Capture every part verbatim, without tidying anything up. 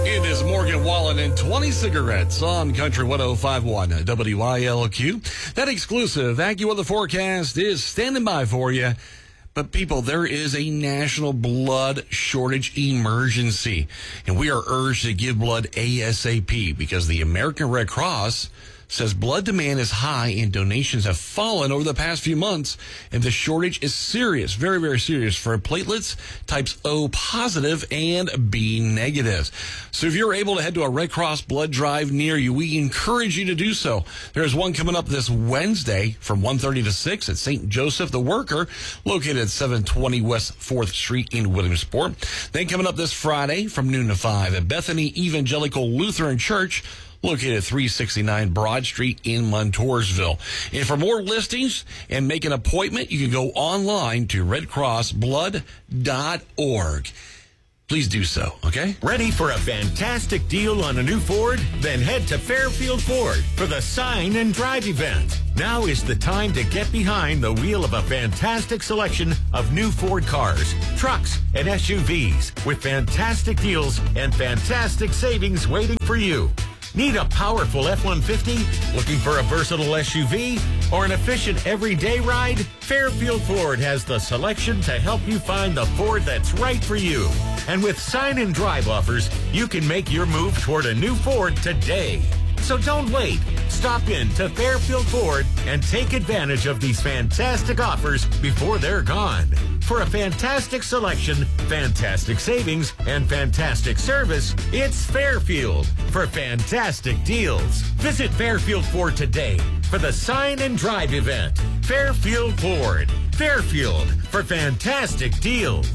It is Morgan Wallen and twenty cigarettes on Country one oh five point one W I L Q. That exclusive AccuWeather forecast is standing by for you. But people, there is a national blood shortage emergency, and we are urged to give blood ASAP because the American Red Cross says blood demand is high and donations have fallen over the past few months, and the shortage is serious, very, very serious for platelets types O positive and B negatives. So if you're able to head to a Red Cross blood drive near you, we encourage you to do so. There's one coming up this Wednesday from one thirty to six at Saint Joseph the Worker, located at seven twenty West fourth Street in Williamsport. Then coming up this Friday from noon to five at Bethany Evangelical Lutheran Church, located at three sixty-nine Broad Street in Montoursville. And for more listings and make an appointment, you can go online to red cross blood dot org. Please do so, okay? Ready for a fantastic deal on a new Ford? Then head to Fairfield Ford for the Sign and Drive event. Now is the time to get behind the wheel of a fantastic selection of new Ford cars, trucks, and S U Vs with fantastic deals and fantastic savings waiting for you. Need a powerful F one fifty? Looking for a versatile S U V? Or an efficient everyday ride? Fairfield Ford has the selection to help you find the Ford that's right for you. And with Sign and Drive offers, you can make your move toward a new Ford today. So don't wait. Stop in to Fairfield Ford and take advantage of these fantastic offers before they're gone. For a fantastic selection, fantastic savings, and fantastic service, it's Fairfield for fantastic deals. Visit Fairfield Ford today for the Sign and Drive event. Fairfield Ford. Fairfield for fantastic deals.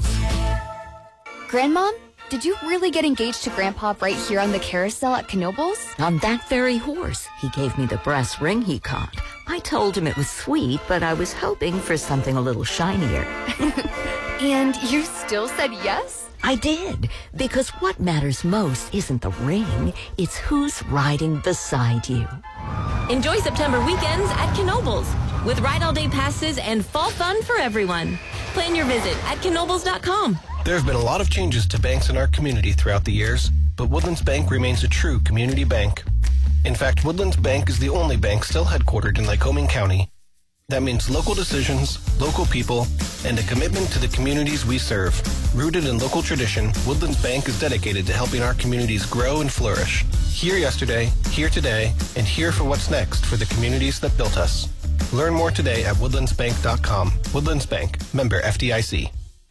Grandmom, did you really get engaged to Grandpa right here on the carousel at Knoebels? On that very horse. He gave me the brass ring he caught. I told him it was sweet, but I was hoping for something a little shinier. And you still said yes? I did, because what matters most isn't the ring, it's who's riding beside you. Enjoy September weekends at Knoebels with Ride All Day passes and fall fun for everyone. Plan your visit at knoebels dot com. There have been a lot of changes to banks in our community throughout the years, but Woodlands Bank remains a true community bank. In fact, Woodlands Bank is the only bank still headquartered in Lycoming County. That means local decisions, local people, and a commitment to the communities we serve. Rooted in local tradition, Woodlands Bank is dedicated to helping our communities grow and flourish. Here yesterday, here today, and here for what's next for the communities that built us. Learn more today at woodlands bank dot com. Woodlands Bank, member F D I C.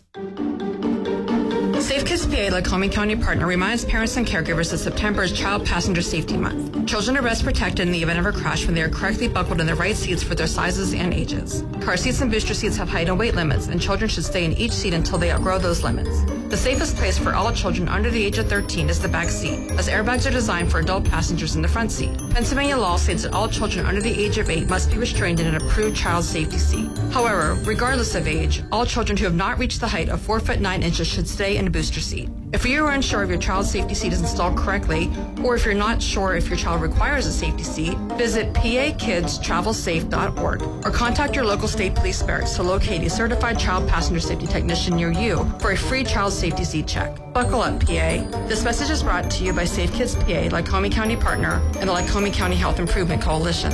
Safe Kids P A, Lycoming County partner, reminds parents and caregivers that September is Child Passenger Safety Month. Children are best protected in the event of a crash when they are correctly buckled in the right seats for their sizes and ages. Car seats and booster seats have height and weight limits, and children should stay in each seat until they outgrow those limits. The safest place for all children under the age of thirteen is the back seat, as airbags are designed for adult passengers in the front seat. Pennsylvania law states that all children under the age of eight must be restrained in an approved child safety seat. However, regardless of age, all children who have not reached the height of four foot nine inches should stay in a booster seat. If you are unsure if your child's safety seat is installed correctly, or if you're not sure if your child requires a safety seat, visit P A kids travel safe dot org or contact your local state police barracks to locate a certified child passenger safety technician near you for a free child safety seat check. Buckle up, P A. This message is brought to you by Safe Kids P A, Lycoming County partner, and the Lycoming County Health Improvement Coalition.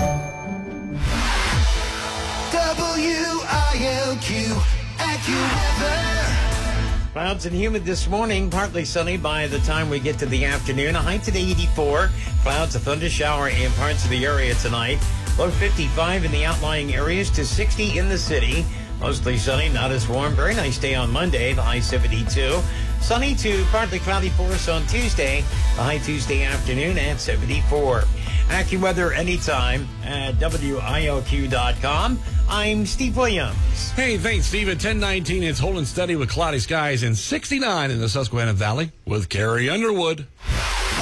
W I L Q, AccuWeather. Clouds and humid this morning, partly sunny by the time we get to the afternoon. A high today eighty-four. Clouds, a thunder shower in parts of the area tonight. Low fifty-five in the outlying areas to sixty in the city. Mostly sunny, not as warm. Very nice day on Monday, the high seventy-two. Sunny to partly cloudy for us on Tuesday, the high Tuesday afternoon at seventy-four. AccuWeather anytime at W I L Q dot com. I'm Steve Williams. Hey, thanks, Steve. At ten nineteen, it's holding steady with cloudy skies and sixty-nine in the Susquehanna Valley with Carrie Underwood.